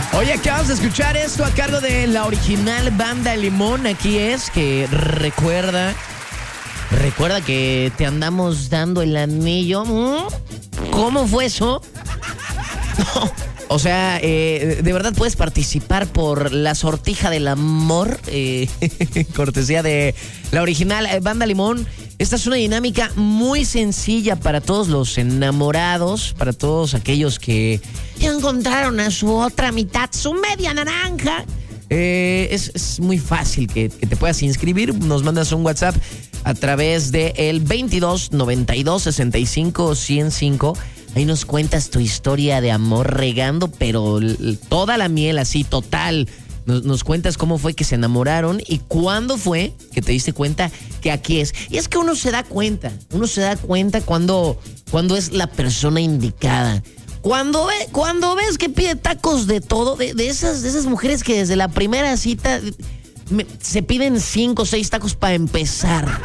Oye, acabas de escuchar esto a cargo de la original Banda Limón. Aquí es que recuerda que te andamos dando el anillo. ¿Cómo fue eso? No. O sea, de verdad puedes participar por la sortija del amor, cortesía de la original Banda Limón. Esta es una dinámica muy sencilla para todos los enamorados, para todos aquellos que ya encontraron a su otra mitad, su media naranja. Es muy fácil que te puedas inscribir. Nos mandas un WhatsApp a través de el 22 92 65 105. Ahí nos cuentas tu historia de amor regando, pero toda la miel así, total. Nos cuentas cómo fue que se enamoraron y cuándo fue que te diste cuenta que aquí es. Y es que uno se da cuenta cuando es la persona indicada. Cuando ves que pide tacos de todo, de esas mujeres que desde la primera cita se piden 5 o 6 tacos para empezar.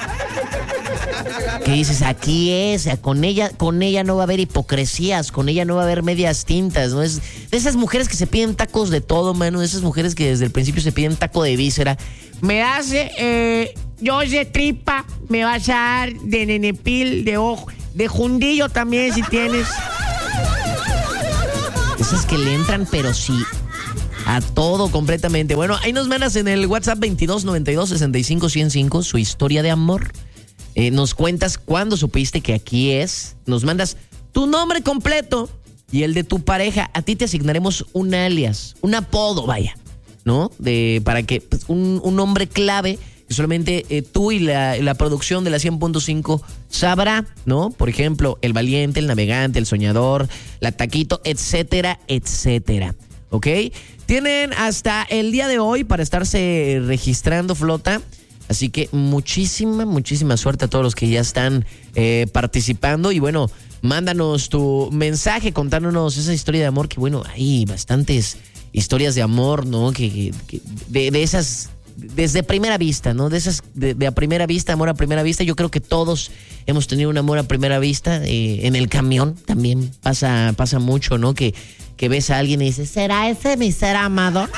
Que dices, aquí es, con ella no va a haber hipocresías, con ella no va a haber medias tintas, ¿no? Es de esas mujeres que se piden tacos de todo, mano, de esas mujeres que desde el principio se piden taco de víscera. Me das, yo de tripa, me vas a dar de nenepil, de ojo, de jundillo también si tienes. Esas que le entran, pero sí, a todo completamente. Bueno, ahí nos mandas en el WhatsApp 22 92 65 105 su historia de amor. Nos cuentas cuándo supiste que aquí es. Nos mandas tu nombre completo y el de tu pareja. A ti te asignaremos un alias, un apodo, vaya, ¿no? Para que pues, un nombre clave que solamente tú y la producción de la 100.5 sabrá, ¿no? Por ejemplo, el valiente, el navegante, el soñador, la taquito, etcétera, etcétera. ¿Ok? Tienen hasta el día de hoy para estarse registrando, flota. Así que muchísima suerte a todos los que ya están participando. Y bueno, mándanos tu mensaje contándonos esa historia de amor. Que bueno, hay bastantes historias de amor, ¿no? Que de esas, desde primera vista, ¿no? De esas de a primera vista, amor a primera vista. Yo creo que todos hemos tenido un amor a primera vista. En el camión también pasa mucho, ¿no? Que ves a alguien y dices, ¿será ese mi ser amado?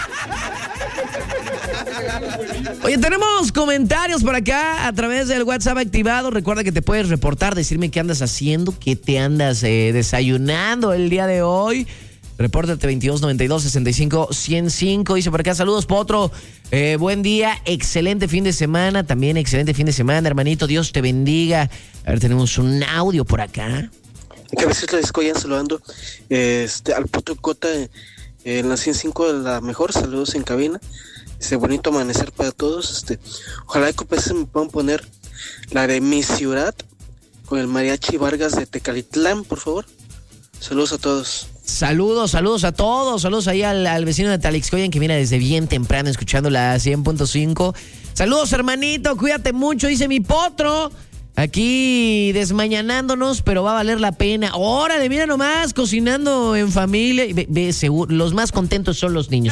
Oye, tenemos comentarios por acá a través del WhatsApp activado. Recuerda que te puedes reportar, decirme qué andas haciendo, qué te andas desayunando el día de hoy. Repórtate 22 92 65 105. Dice por acá, saludos, Potro. Buen día, excelente fin de semana. También excelente fin de semana, hermanito. Dios te bendiga. A ver, tenemos un audio por acá. Que a veces les estoy saludando al Potro Cota en la 105 de la mejor. Saludos en cabina. Bonito amanecer para todos. Ojalá que pues me puedan poner la de Mi Ciudad con el Mariachi Vargas de Tecalitlán, por favor. Saludos a todos. Saludos a todos. Saludos ahí al vecino de Talixcoyan que viene desde bien temprano escuchando la 100.5. Saludos, hermanito. Cuídate mucho, dice mi Potro. Aquí desmañanándonos, pero va a valer la pena. Órale, mira nomás, cocinando en familia. Ve, seguro, los más contentos son los niños.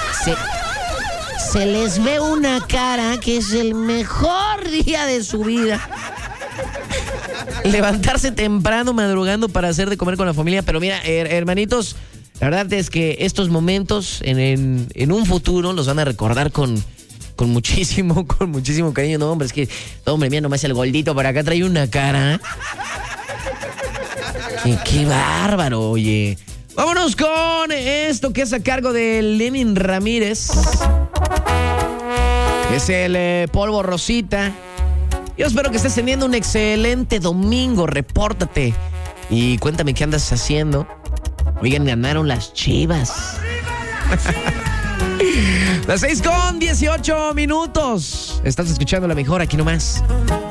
Se les ve una cara que es el mejor día de su vida. Levantarse temprano, madrugando para hacer de comer con la familia. Pero mira, hermanitos, la verdad es que estos momentos en un futuro los van a recordar con muchísimo cariño. No, hombre, es que, hombre, mira nomás el gordito por acá trae una cara. Qué bárbaro, oye. Vámonos con esto que es a cargo de Lenin Ramírez. Es el polvo rosita. Yo espero que estés teniendo un excelente domingo. Repórtate y cuéntame qué andas haciendo. Oigan, ganaron las Chivas. Las 6:18. Estás escuchando la mejor aquí nomás.